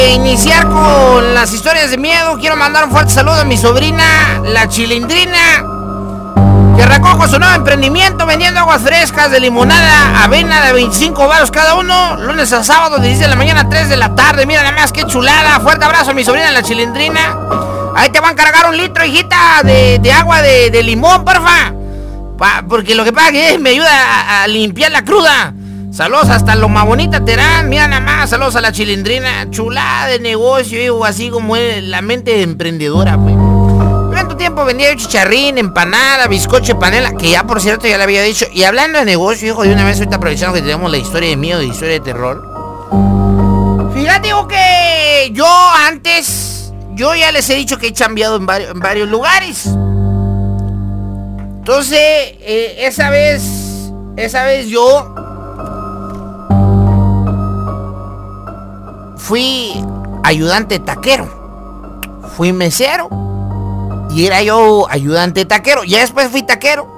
Iniciar con las historias de miedo, quiero mandar un fuerte saludo a mi sobrina, la Chilindrina, que arrancó con su nuevo emprendimiento vendiendo aguas frescas de limonada, avena de 25 varos cada uno, lunes a sábado de 10 de la mañana a 3 de la tarde. Mira nada más qué chulada. Fuerte abrazo a mi sobrina, la Chilindrina. Ahí te van a cargar un litro, hijita, de agua de limón, porfa, porque lo que pasa es que me ayuda a limpiar la cruda. Saludos hasta Loma Bonita, Terán. Mira nada más, saludos a la Chilindrina. Chulada de negocio, hijo, así como es la mente emprendedora, pues. Durante tiempo vendía yo chicharrín, empanada, bizcocho, panela, que ya por cierto ya le había dicho. Y hablando de negocio, hijo, de una vez ahorita aprovechando que tenemos la historia de miedo y historia de terror. Fíjate, hijo, que yo antes, yo ya les he dicho que he chambeado en varios lugares. Entonces, esa vez yo fui ayudante taquero, fui mesero y era yo ayudante taquero. Ya después fui taquero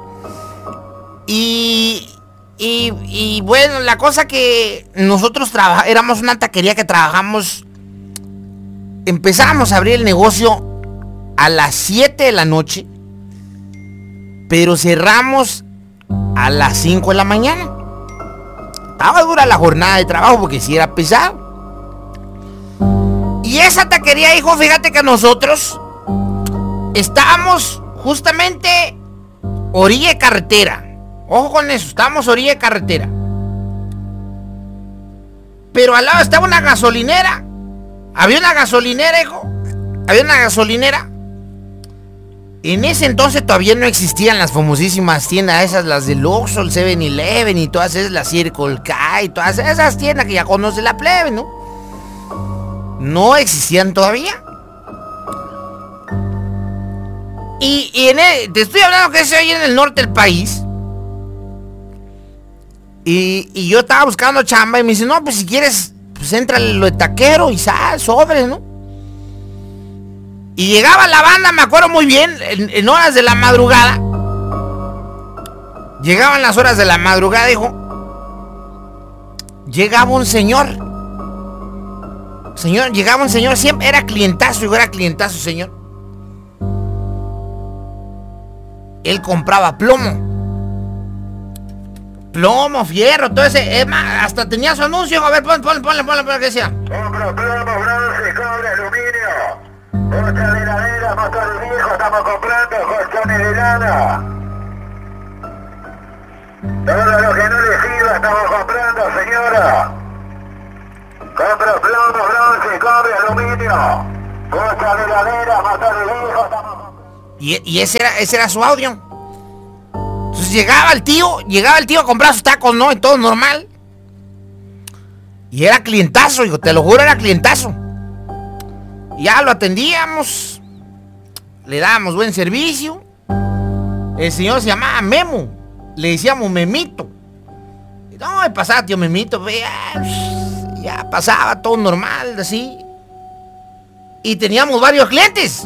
y bueno, la cosa que nosotros éramos una taquería que trabajamos, empezábamos a abrir el negocio a las 7 de la noche, pero cerramos a las 5 de la mañana. Estaba dura la jornada de trabajo porque sí era pesado. Y esa taquería, hijo, fíjate que nosotros estábamos justamente orilla de carretera. Ojo con eso, estábamos orilla de carretera. Pero al lado estaba una gasolinera. Había una gasolinera, hijo. Había una gasolinera. En ese entonces todavía no existían las famosísimas tiendas esas, las del Oxxo, el 7-Eleven y todas esas, la Circle K y todas esas tiendas que ya conoce la plebe, ¿no? No existían todavía. Y te estoy hablando que eso ahí en el norte del país. Y yo estaba buscando chamba y me dice, no, pues si quieres, pues entra lo de taquero y sal, sobres, ¿no? Y llegaba la banda, me acuerdo muy bien, en horas de la madrugada. Llegaban las horas de la madrugada, hijo. Llegaba un señor, llegaba un señor, siempre era clientazo, señor. Él compraba plomo, fierro, todo ese, hasta tenía su anuncio. A ver, ponle, ¿qué decía? Compro plomo, bronce, cobre, aluminio. Colchones de ladera, motor viejo, estamos comprando colchones de lana. Todo lo que no le sirva estamos comprando, señora. Compro plomo, bronce, cobre, aluminio. Colchones de ladera, motor viejo, estamos comprando. Y ese era su audio. Entonces llegaba el tío a comprar sus tacos, ¿no? Y todo normal. Y era clientazo, hijo, te lo juro, era clientazo. Ya lo atendíamos, le dábamos buen servicio. El señor se llamaba Memo, le decíamos Memito. No, pasaba tío Memito, ya pasaba todo normal, así. Y teníamos varios clientes.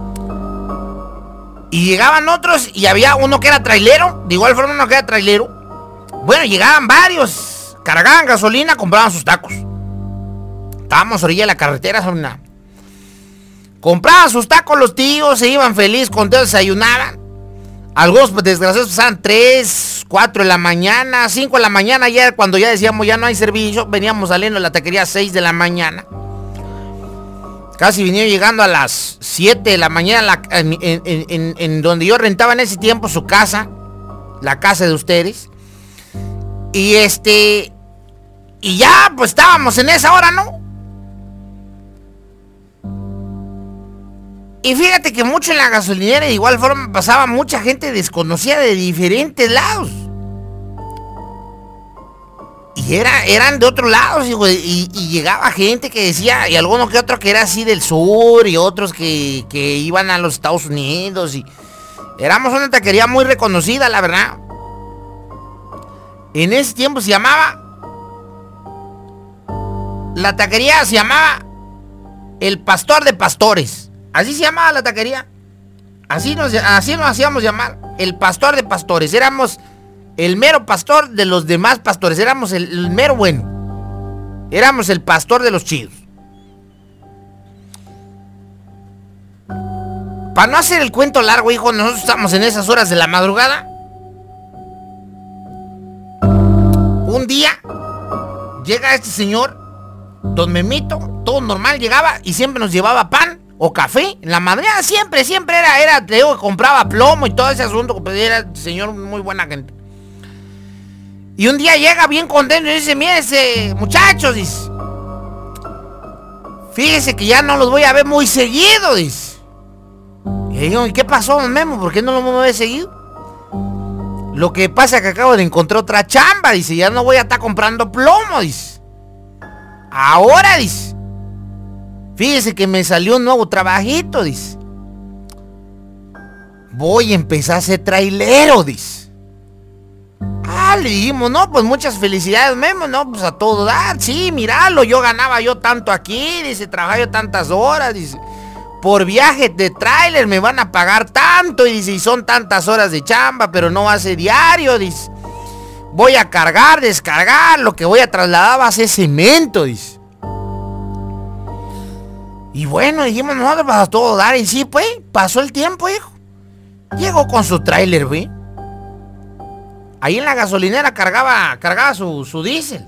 Y llegaban otros y había uno que era trailero, de igual forma uno que era trailero. Bueno, llegaban varios, cargaban gasolina, compraban sus tacos. Estábamos a orilla de la carretera, sobrina. Compraban sus tacos los tíos, se iban feliz, contentos, desayunaban. Algunos, pues, desgraciados, pasaban 3, 4 de la mañana, 5 de la mañana, ya cuando ya decíamos ya no hay servicio, veníamos saliendo de la taquería a 6 de la mañana. Casi vinieron llegando a las 7 de la mañana en donde yo rentaba en ese tiempo su casa, la casa de ustedes. Y ya pues estábamos en esa hora, ¿no? Y fíjate que mucho en la gasolinera de igual forma pasaba mucha gente desconocida de diferentes lados. Y eran de otros lados, y llegaba gente que decía, y alguno que otro que era así del sur, y otros que iban a los Estados Unidos, y éramos una taquería muy reconocida, la verdad. En ese tiempo se llamaba, la taquería se llamaba El Pastor de Pastores. Así se llamaba la taquería. Así nos hacíamos llamar, El Pastor de Pastores. Éramos el mero pastor de los demás pastores. Éramos el mero bueno. Éramos el pastor de los chidos. para no hacer el cuento largo, hijo, nosotros estamos en esas horas de la madrugada. Un día llega este señor, don Memito, todo normal, llegaba y siempre nos llevaba pan o café. En la madrugada siempre era, te digo, que compraba plomo y todo ese asunto, pues era señor muy buena gente. Y un día llega bien contento y dice, mire, muchachos, dice, fíjese que ya no los voy a ver muy seguido, dice. Y digo, ¿y qué pasó, don Memo? ¿Por qué no los ve seguido? Lo que pasa es que acabo de encontrar otra chamba, dice, ya no voy a estar comprando plomo, dice. Ahora, dice, fíjese que me salió un nuevo trabajito, dice. Voy a empezar a ser trailero, dice. Le dijimos, no, pues muchas felicidades, Memo, no, pues a todo dar, sí, míralo, ganaba yo tanto aquí, dice, trabajaba yo tantas horas, dice. Por viaje de tráiler me van a pagar tanto, y dice, y son tantas horas de chamba, pero no va a ser diario, dice. Voy a cargar, descargar, lo que voy a trasladar va a ser cemento, dice. Y bueno, dijimos nosotros, pues a todo dar, y sí, pues, pasó el tiempo, hijo. Llegó con su tráiler, güey. Ahí en la gasolinera cargaba su diésel.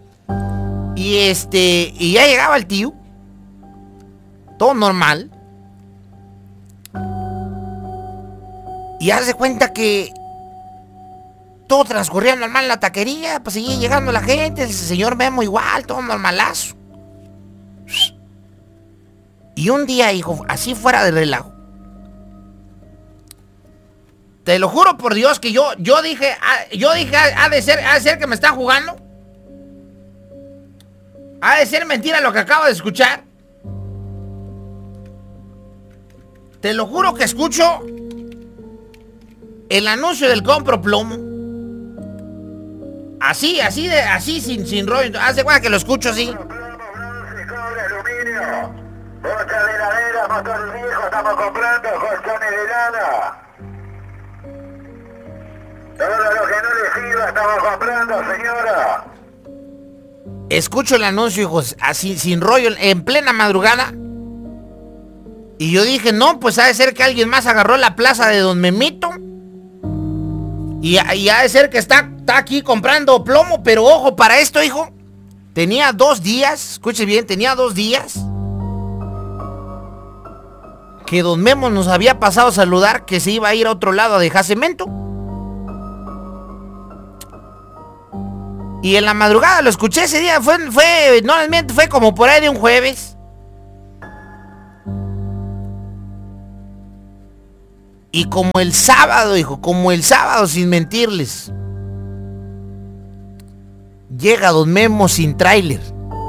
Y ya llegaba el tío. Todo normal. Y hace cuenta que todo transcurría normal en la taquería, pues seguía llegando la gente, el señor Memo igual, todo normalazo. Y un día, hijo, así fuera de relajo, te lo juro por Dios que yo dije, ha de ser que me están jugando. Ha de ser mentira lo que acabo de escuchar. Te lo juro que escucho el anuncio del compro plomo. Así, sin rollo. Hace cuenta que lo escucho así. Plomo, bronce, cobre, aluminio. Bocha de heladera, motor viejo, estamos comprando colchones de lana. Todo lo que no le sirva estamos comprando, señora. Escucho el anuncio, hijos, así, sin rollo, en plena madrugada. Y yo dije, no, pues ha de ser que alguien más agarró la plaza de don Memito. Y ha de ser que está aquí comprando plomo. Pero ojo, para esto, hijo, tenía 2 días, escuche bien, tenía 2 días que don Memo nos había pasado a saludar que se iba a ir a otro lado a dejar cemento. Y en la madrugada lo escuché ese día, normalmente fue como por ahí de un jueves. Y como el sábado, hijo, sin mentirles, llega don Memo sin tráiler.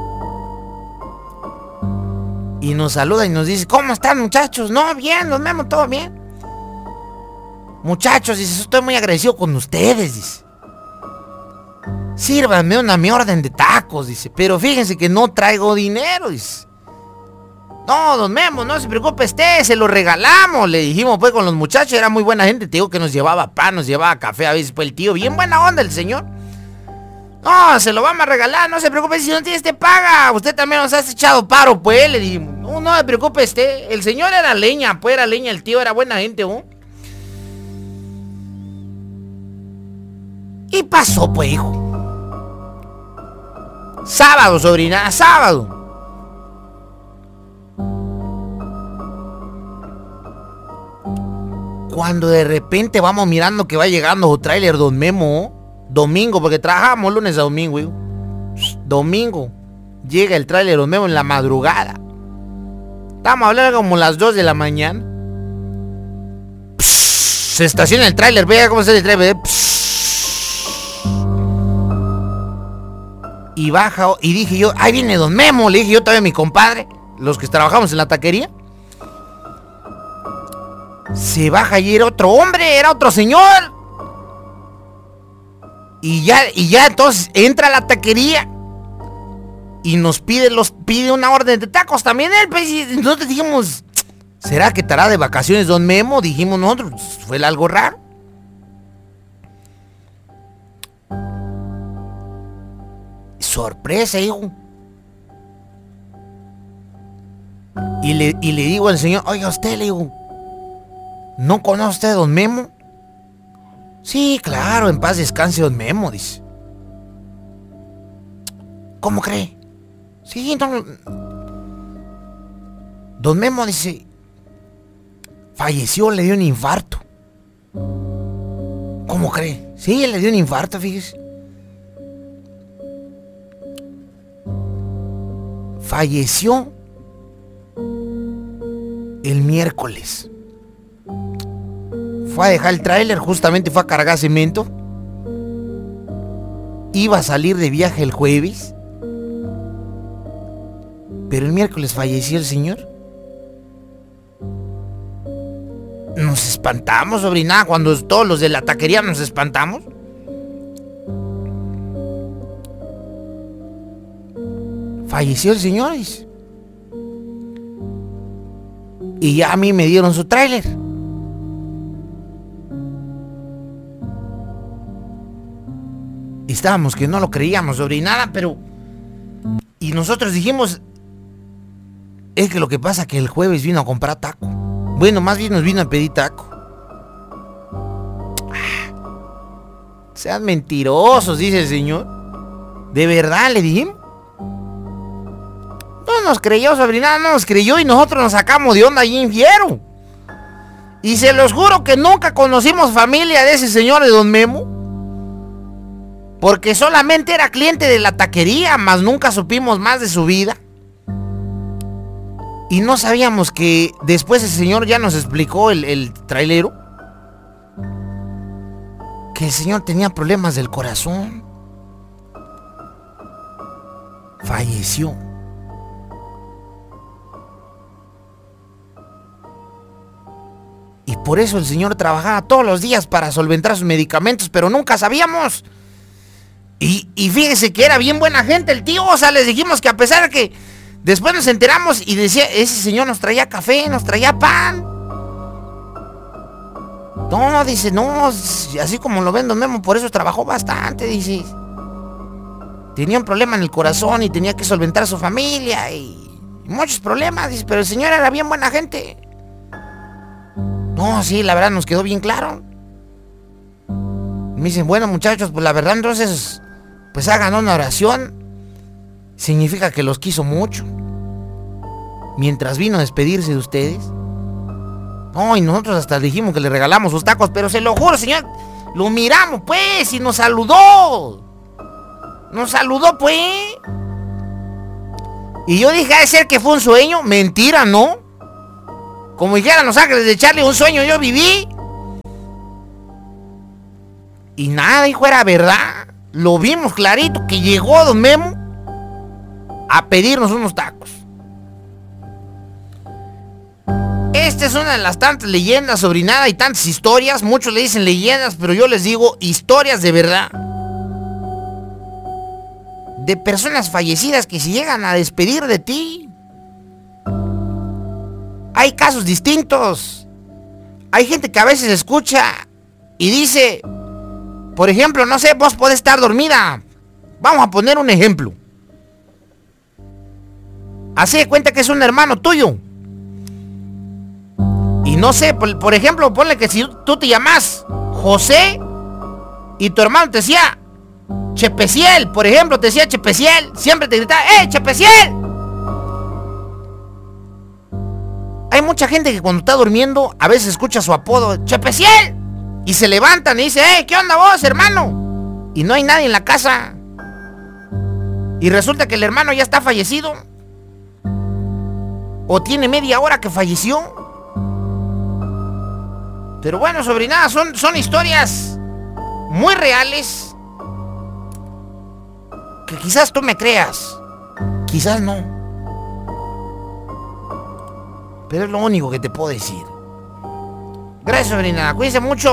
Y nos saluda y nos dice, ¿cómo están, muchachos? No, bien, don Memo, todo bien. Muchachos, dice, estoy muy agradecido con ustedes, dice. Sírvanme mi orden de tacos, dice, pero fíjense que no traigo dinero, dice. No, don Memo, no se preocupe usted, se lo regalamos, le dijimos pues con los muchachos, era muy buena gente, te digo que nos llevaba pan, nos llevaba café, a veces pues el tío, bien buena onda el señor. No, se lo vamos a regalar, no se preocupe, si no tiene, te paga, usted también nos ha echado paro, pues, le dijimos. No se preocupe usted, el señor era leña, pues era leña, el tío era buena gente, ¿no? Y pasó, pues, hijo. Sábado, sobrina, sábado. Cuando de repente vamos mirando que va llegando su tráiler don Memo, domingo, porque trabajamos lunes a domingo, hijo. Domingo, llega el tráiler don Memo en la madrugada. Estamos hablando como las 2 de la mañana. Se estaciona el tráiler, vea cómo se el tráiler. Y baja, y dije yo, ahí viene don Memo, le dije yo todavía a mi compadre, los que trabajamos en la taquería. Se baja y era otro hombre, era otro señor. Y ya entonces entra a la taquería y nos pide una orden de tacos también él, pues, y nosotros dijimos, ¿será que estará de vacaciones don Memo? Dijimos nosotros, fue algo raro. Sorpresa, hijo. Y le digo al señor, oiga, usted, le digo, ¿No conoce usted a don Memo? Sí, claro, en paz descanse don Memo, dice. ¿Cómo cree? Sí, no. Don Memo, dice, falleció, le dio un infarto. ¿Cómo cree? Sí, le dio un infarto, fíjese. Falleció el miércoles. Fue a dejar el tráiler, justamente fue a cargar cemento. Iba a salir de viaje el jueves, pero el miércoles falleció el señor. Nos espantamos, sobrina, cuando todos los de la taquería nos espantamos. Falleció el señor, dice. Y ya a mí me dieron su tráiler. Y estábamos que no lo creíamos, sobrina, pero... Y nosotros dijimos... Es que lo que pasa es que el jueves vino a comprar taco. Bueno, más bien nos vino a pedir taco. Sean mentirosos, dice el señor. ¿De verdad le dijimos? No nos creyó, sobrina, no nos creyó y nosotros nos sacamos de onda allí en Fiero. Y se los juro que nunca conocimos familia de ese señor de don Memo. Porque solamente era cliente de la taquería, más nunca supimos más de su vida. Y no sabíamos que después el señor ya nos explicó, el trailero, que el señor tenía problemas del corazón. Falleció. Y por eso el señor trabajaba todos los días para solventar sus medicamentos, pero nunca sabíamos. Y fíjese que era bien buena gente el tío, o sea, les dijimos que a pesar de que después nos enteramos y decía, ese señor nos traía café, nos traía pan. No, dice, no, así como lo ven don Memo, por eso trabajó bastante, dice. Tenía un problema en el corazón y tenía que solventar a su familia y muchos problemas, dice, pero el señor era bien buena gente. No, sí, la verdad nos quedó bien claro. Me dicen, bueno muchachos, pues la verdad entonces, pues hagan una oración. Significa que los quiso mucho. Mientras vino a despedirse de ustedes. No, y nosotros hasta dijimos que le regalamos sus tacos, pero se lo juro, señor, lo miramos pues y nos saludó. Nos saludó pues. Y yo dije, ha de ser que fue un sueño. Mentira, ¿no? Como dijeran los ángeles de Charlie, un sueño yo viví. Y nada, hijo, era verdad. Lo vimos clarito que llegó don Memo a pedirnos unos tacos. Esta es una de las tantas leyendas, sobrinada, y tantas historias. Muchos le dicen leyendas, pero yo les digo historias de verdad. De personas fallecidas que se llegan a despedir de ti. Hay casos distintos. Hay gente que a veces escucha y dice, por ejemplo, no sé, vos podés estar dormida. Vamos a poner un ejemplo. Haz de cuenta que es un hermano tuyo. Y no sé, por ejemplo, ponle que si tú te llamas José y tu hermano te decía Chepeciel, por ejemplo, te decía Chepeciel, siempre te gritaba, Chepeciel. Hay mucha gente que cuando está durmiendo a veces escucha su apodo, Chepeciel, y se levantan y dice, ¿qué onda vos, hermano? Y no hay nadie en la casa. Y resulta que el hermano ya está fallecido. O tiene media hora que falleció. Pero bueno, sobrinada, son historias muy reales. Que quizás tú me creas, quizás no. Pero es lo único que te puedo decir. Gracias, sobrinada, cuídense mucho.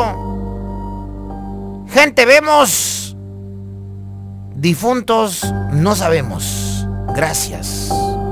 Gente vemos, difuntos no sabemos. Gracias.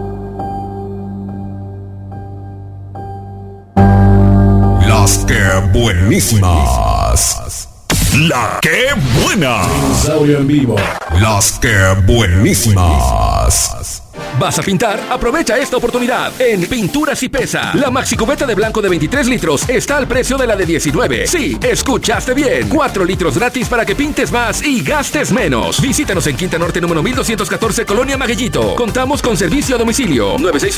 Las que buenísimas. La que buena. Dinosaurio en vivo. Las que buenísimas. ¿Vas a pintar? Aprovecha esta oportunidad en Pinturas y Pesa. La maxicubeta de blanco de 23 litros está al precio de la de 19. Sí, escuchaste bien. 4 litros gratis para que pintes más y gastes menos. Visítanos en Quinta Norte número 1214, Colonia Maguellito. Contamos con servicio a domicilio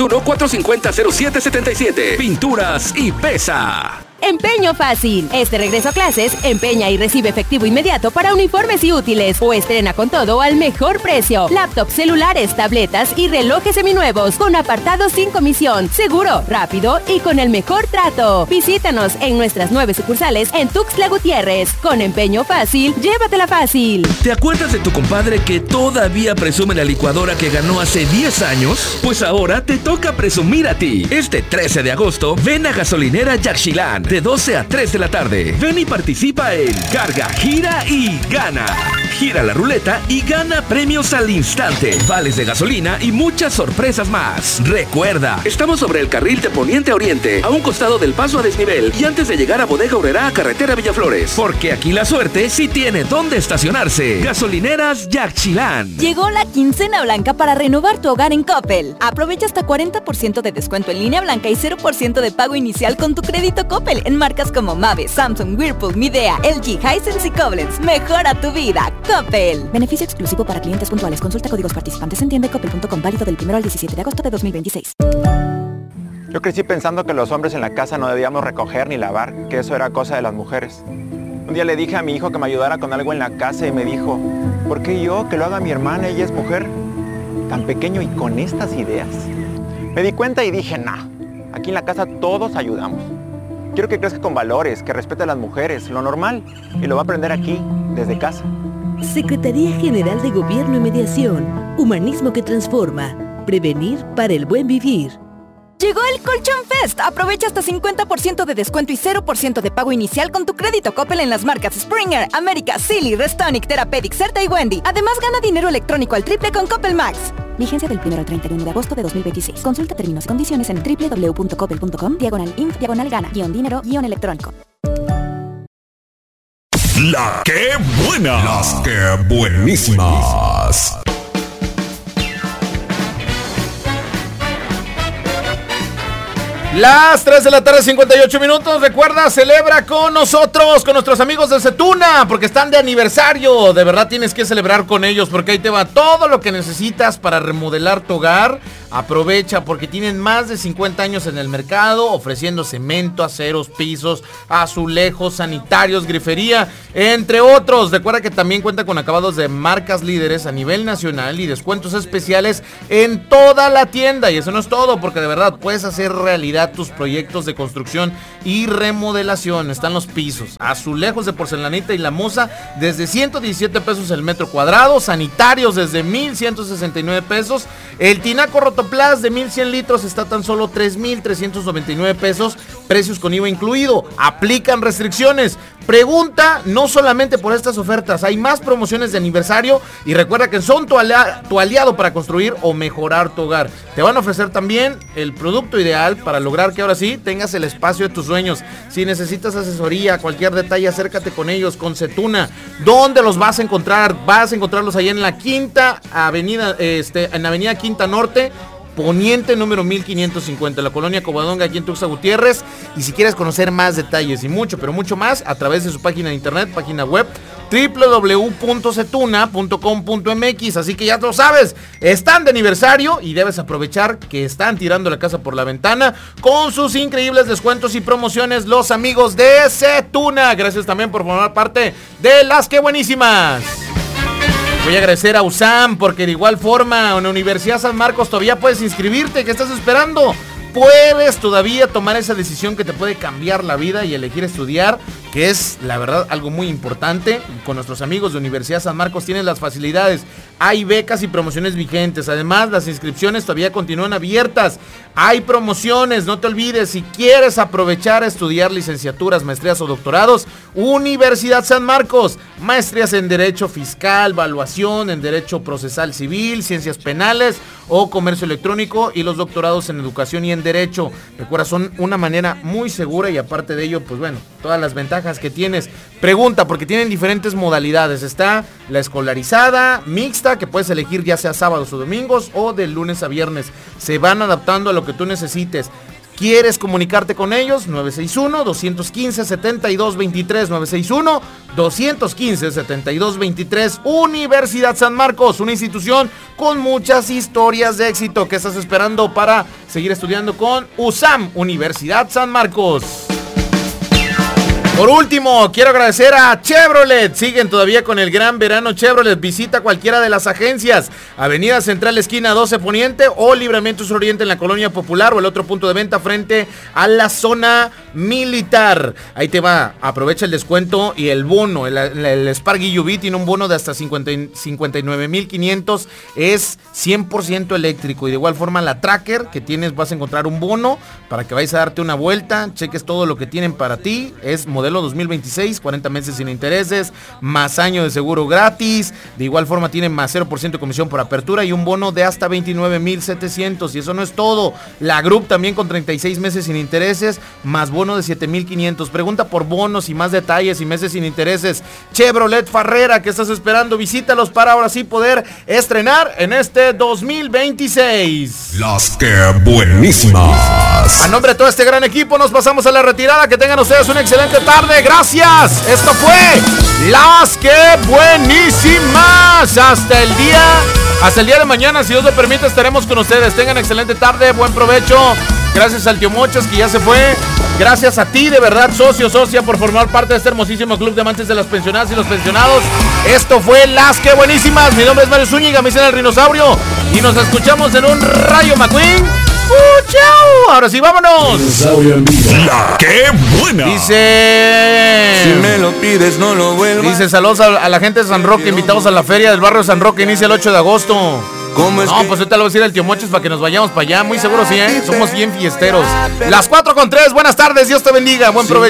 961-450-0777. Pinturas y Pesa. Empeño Fácil. Este regreso a clases, empeña y recibe efectivo inmediato para uniformes y útiles o estrena con todo al mejor precio. Laptops, celulares, tabletas y relojes seminuevos con apartado sin comisión, seguro, rápido y con el mejor trato. Visítanos en nuestras 9 sucursales en Tuxtla Gutiérrez. Con Empeño Fácil, llévatela fácil. ¿Te acuerdas de tu compadre que todavía presume la licuadora que ganó hace 10 años? Pues ahora te toca presumir a ti. Este 13 de agosto, ven a Gasolinera Yaxchilán de 12 a 3 de la tarde. Ven y participa en Carga, Gira y Gana. Gira la ruleta y gana premios al instante, vales de gasolina y muchas sorpresas más. Recuerda, estamos sobre el carril de Poniente a Oriente, a un costado del paso a desnivel y antes de llegar a Bodega Aurrerá a Carretera Villaflores. Porque aquí la suerte sí tiene dónde estacionarse. Gasolineras Yaxchilán. Llegó la quincena blanca para renovar tu hogar en Coppel. Aprovecha hasta 40% de descuento en línea blanca y 0% de pago inicial con tu crédito Coppel en marcas como Mave, Samsung, Whirlpool, Midea, LG, Hisense y Koblenz. Mejora tu vida, Coppel. Beneficio exclusivo para clientes puntuales. Consulta códigos participantes en tiendacoppel.com, válido del 1 al 17 de agosto de 2026. Yo crecí pensando que los hombres en la casa no debíamos recoger ni lavar, que eso era cosa de las mujeres. Un día le dije a mi hijo que me ayudara con algo en la casa y me dijo, ¿por qué yo? Que lo haga mi hermana, ella es mujer. Tan pequeño y con estas ideas. Me di cuenta y dije, nah, aquí en la casa todos ayudamos. Quiero que crezca con valores, que respete a las mujeres, lo normal, y lo va a aprender aquí, desde casa. Secretaría General de Gobierno y Mediación. Humanismo que transforma. Prevenir para el buen vivir. Llegó el Colchón Fest. Aprovecha hasta 50% de descuento y 0% de pago inicial con tu crédito Coppel en las marcas Springer, América, Silly, Restonic, Therapeutic, Certa y Wendy. Además, gana dinero electrónico al triple con Coppel Max. Vigencia del 1 al 31 de agosto de 2026. Consulta términos y condiciones en www.coppel.com/inf/gana-dinero-electrónico. La que buena. Las que buenísimas. Las 3 de la tarde, 58 minutos. Recuerda, celebra con nosotros, con nuestros amigos de Setuna, porque están de aniversario. De verdad tienes que celebrar con ellos, porque ahí te va todo lo que necesitas para remodelar tu hogar. Aprovecha, porque tienen más de 50 años en el mercado, ofreciendo cemento, aceros, pisos, azulejos, sanitarios, grifería, entre otros. Recuerda que también cuenta con acabados de marcas líderes a nivel nacional y descuentos especiales en toda la tienda. Y eso no es todo, porque de verdad puedes hacer realidad tus proyectos de construcción y remodelación. Están los pisos, azulejos de porcelanita y la moza desde 117 pesos el metro cuadrado, sanitarios desde 1,169 pesos, el tinaco Rotoplas de 1,100 litros está tan solo 3,399 pesos, precios con IVA incluido. Aplican restricciones. Pregunta no solamente por estas ofertas, hay más promociones de aniversario y recuerda que son tu aliado para construir o mejorar tu hogar. Te van a ofrecer también el producto ideal para lograr que ahora sí tengas el espacio de tus sueños. Si necesitas asesoría, cualquier detalle, acércate con ellos, con Setuna. ¿Dónde los vas a encontrar? Vas a encontrarlos allá en la Quinta Avenida, en Avenida Quinta Norte, Poniente número 1550, la colonia Covadonga, aquí en Tuxtla Gutiérrez. Y si quieres conocer más detalles y mucho, pero mucho más, a través de su página de internet, página web, www.setuna.com.mx. Así que ya lo sabes, están de aniversario y debes aprovechar que están tirando la casa por la ventana con sus increíbles descuentos y promociones los amigos de Setuna. Gracias también por formar parte de Las Que Buenísimas. Voy a agradecer a USAM porque de igual forma en la Universidad San Marcos todavía puedes inscribirte. ¿Qué estás esperando? Puedes todavía tomar esa decisión que te puede cambiar la vida y elegir estudiar, que es la verdad algo muy importante. Con nuestros amigos de Universidad San Marcos tienes las facilidades, hay becas y promociones vigentes. Además, las inscripciones todavía continúan abiertas. Hay promociones, no te olvides, si quieres aprovechar a estudiar licenciaturas, maestrías o doctorados, Universidad San Marcos, maestrías en Derecho Fiscal, Evaluación, en Derecho Procesal Civil, Ciencias Penales o Comercio Electrónico y los doctorados en Educación y en Derecho. Recuerda, son una manera muy segura y aparte de ello, pues bueno, todas las ventajas que tienes. Pregunta, porque tienen diferentes modalidades. Está la escolarizada, mixta lista que puedes elegir ya sea sábados o domingos o de lunes a viernes. Se van adaptando a lo que tú necesites. ¿Quieres comunicarte con ellos? 961-215-7223, 961-215-7223, Universidad San Marcos, una institución con muchas historias de éxito. ¿Qué estás esperando para seguir estudiando con USAM, Universidad San Marcos? Por último, quiero agradecer a Chevrolet. Siguen todavía con el gran verano Chevrolet. Visita cualquiera de las agencias. Avenida Central, esquina 12 Poniente o Libramiento Sur Oriente en la Colonia Popular o el otro punto de venta frente a la zona militar. Ahí te va. Aprovecha el descuento y el bono. El Sparky UV tiene un bono de hasta 59,500. Es 100% eléctrico. Y de igual forma la Tracker que tienes, vas a encontrar un bono para que vayas a darte una vuelta. Cheques todo lo que tienen para ti. Es modelo 2026, 40 meses sin intereses, más año de seguro gratis. De igual forma tienen más 0% de comisión por apertura y un bono de hasta 29,700. Y eso no es todo. La Group también con 36 meses sin intereses, más bono de 7,500. Pregunta por bonos y más detalles y meses sin intereses. Chevrolet Farrera, ¿qué estás esperando? Visítalos para ahora sí poder estrenar en este 2026. Las que buenísimas. A nombre de todo este gran equipo nos pasamos a la retirada. Que tengan ustedes una excelente tarde. Gracias. Esto fue Las que buenísimas. Hasta el día de mañana, si Dios lo permite, estaremos con ustedes. Tengan excelente tarde, buen provecho. Gracias al tío Mochas que ya se fue. Gracias a ti, de verdad, socio, socia, por formar parte de este hermosísimo club de amantes de las pensionadas y los pensionados. Esto fue Las que buenísimas. Mi nombre es Mario Zúñiga, me dicen el Rinosaurio. Y nos escuchamos en un Rayo McQueen. ¡Chao! Ahora sí, vámonos. La que buena. Dice... Si me lo pides, no lo vuelvas. Dice, saludos a la gente de San Roque, invitados a la feria del barrio San Roque, inicia el 8 de agosto. ¿Cómo es no, pues ahorita le voy a decir al tío Moches para que nos vayamos para allá. Muy seguro sí, ¿eh? Somos bien fiesteros. Las 4:03, buenas tardes, Dios te bendiga, buen provecho.